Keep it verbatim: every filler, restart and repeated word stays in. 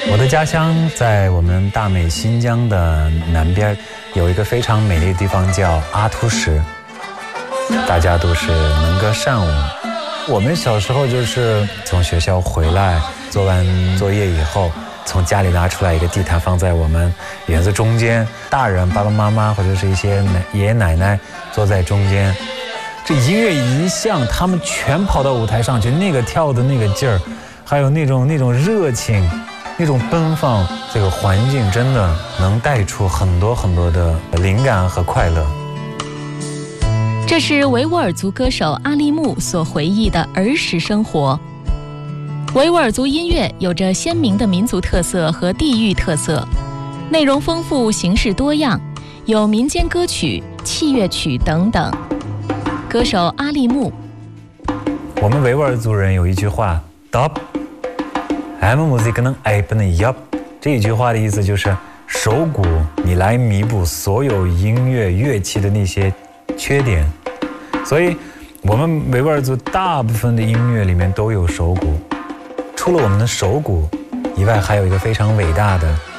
我的家乡在我们大美新疆的南边，有一个非常美丽的地方叫阿图什，大家都是能歌善舞。我们小时候就是从学校回来，做完作业以后，从家里拿出来一个地毯放在我们园子中间，大人爸爸妈妈或者是一些爷爷奶奶坐在中间，这音乐一响，他们全跑到舞台上去，那个跳的那个劲儿，还有那种那种热情，那种奔放，这个环境真的能带出很多很多的灵感和快乐。 这是维吾尔族歌手阿利木所回忆的儿时生活。维吾尔族音乐有着鲜明的民族特色和地域特色，内容丰富，形式多样，有民间歌曲、器乐曲等等。歌手阿利木， 我们维吾尔族人有一句话 "Dop M musik는 aip는 yup"， 这一句话的意思就是手鼓你来弥补所有音乐乐器的那些缺点。所以我们维吾尔族大部分的音乐里面都有手鼓，除了我们的手鼓以外，还有一个非常伟大的